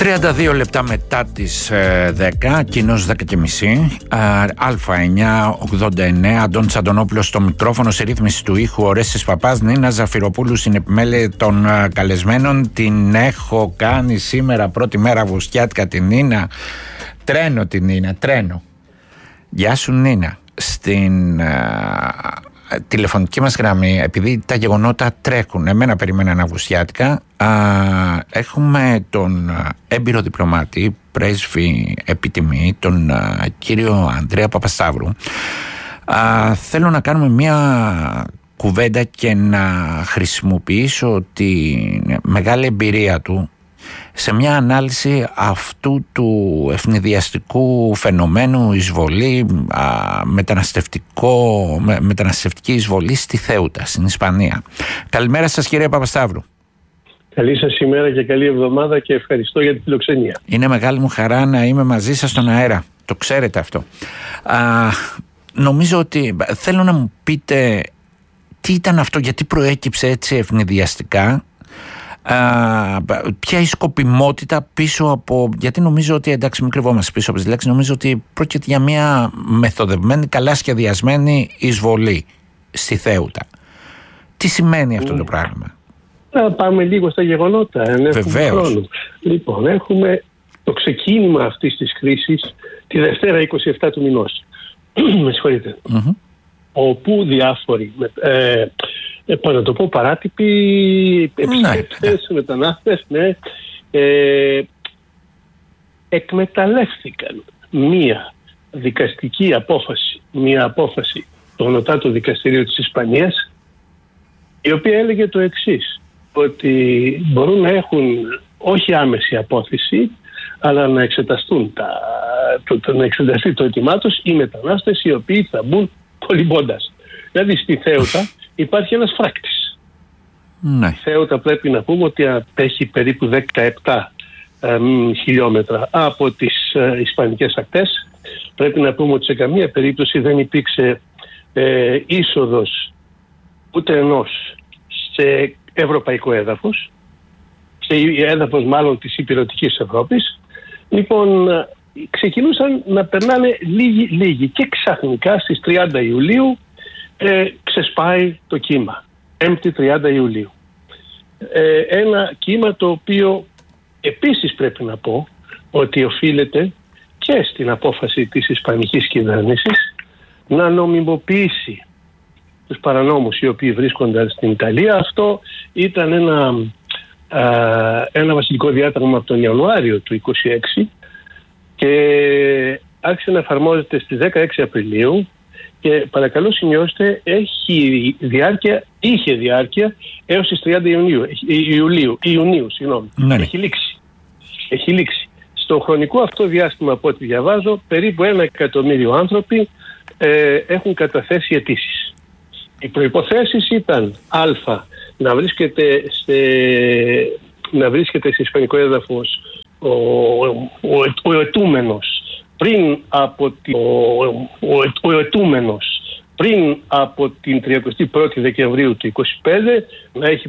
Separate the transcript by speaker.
Speaker 1: 32 λεπτά μετά τις 10, κοινώς 10.30, Α9 89, Αντώνης Αντωνόπουλος στο μικρόφωνο, σε ρύθμιση του ήχου Ορέστης Παπάς, Νίνα Ζαφυροπούλου στην επιμέλεια των καλεσμένων. Την έχω κάνει σήμερα πρώτη μέρα Αυγουστιάτικα την Νίνα. Τρένο την Νίνα, τρένο. Γεια σου Νίνα. Στην τηλεφωνική μας γραμμή, επειδή τα γεγονότα τρέχουν, εμένα περιμέναν Αυγουστιάτικα, έχουμε τον έμπειρο διπλωμάτη, πρέσβη επιτιμή, τον κύριο Ανδρέα Παπασταύρου. Θέλω να κάνουμε μια κουβέντα και να χρησιμοποιήσω τη μεγάλη εμπειρία του σε μια ανάλυση αυτού του ευνηδιαστικού φαινομένου, εισβολή, μεταναστευτική εισβολή στη Θέουτα, στην Ισπανία. Καλημέρα σας κύριε Παπασταύρου.
Speaker 2: Καλή σας ημέρα και καλή εβδομάδα και ευχαριστώ για τη φιλοξενία.
Speaker 1: Είναι μεγάλη μου χαρά να είμαι μαζί σας στον αέρα. Το ξέρετε αυτό. Νομίζω ότι θέλω να μου πείτε τι ήταν αυτό, γιατί προέκυψε έτσι ευνηδιαστικά. Ποια η σκοπιμότητα πίσω από, γιατί νομίζω ότι, εντάξει, μην κρυβόμαστε πίσω από τις λέξεις, νομίζω ότι πρόκειται για μια μεθοδευμένη, καλά σχεδιασμένη εισβολή στη Θέουτα. Τι σημαίνει αυτό το πράγμα?
Speaker 2: Να πάμε λίγο στα γεγονότα.
Speaker 1: Βεβαίως.
Speaker 2: Λοιπόν, έχουμε το ξεκίνημα αυτής της κρίσης τη Δευτέρα 27 του μηνός. Με συγχωρείτε. Όπου διάφοροι να το πω παράτυποι επισκέπτες, μετανάστες, εκμεταλλεύτηκαν μία δικαστική απόφαση, μία απόφαση του Ανωτάτου Δικαστηρίου της Ισπανίας, η οποία έλεγε το εξής, ότι μπορούν να έχουν όχι άμεση απόθεση, αλλά να εξεταστούν να εξεταστεί το αίτημά τους οι μετανάστες οι οποίοι θα μπουν κολυμπώντας. Δηλαδή στη Θέουτα υπάρχει ένας φράκτης.
Speaker 1: Ναι.
Speaker 2: Η Θέουτα πρέπει να πούμε ότι απέχει περίπου 17 χιλιόμετρα από τις ισπανικές ακτές. Πρέπει να πούμε ότι σε καμία περίπτωση δεν υπήρξε είσοδος ούτε ενός σε ευρωπαϊκό έδαφος, σε έδαφος μάλλον της υπηρετικής Ευρώπης. Λοιπόν, ξεκινούσαν να περνάνε λίγοι και ξαφνικά στις 30 Ιουλίου ξεσπάει το κύμα. 5η 30 Ιουλίου. Ένα κύμα το οποίο επίσης πρέπει να πω ότι οφείλεται και στην απόφαση της ισπανικής κυβέρνησης να νομιμοποιήσει τους παρανόμους οι οποίοι βρίσκονταν στην Ιταλία. Αυτό ήταν ένα βασικό διάταγμα από τον Ιανουάριο του 26 και άρχισε να εφαρμόζεται στις 16 Απριλίου και παρακαλώ σημειώστε είχε διάρκεια έως τις 30 Ιουνίου.
Speaker 1: Ναι.
Speaker 2: Έχει λήξει. Στο χρονικό αυτό διάστημα, από ό,τι διαβάζω, περίπου 1 εκατομμύριο άνθρωποι έχουν καταθέσει αιτήσεις. Οι προϋποθέσεις ήταν να βρίσκεται σε ισπανικό έδαφος ο ετούμενος πριν από την 31η Δεκεμβρίου του 25, να έχει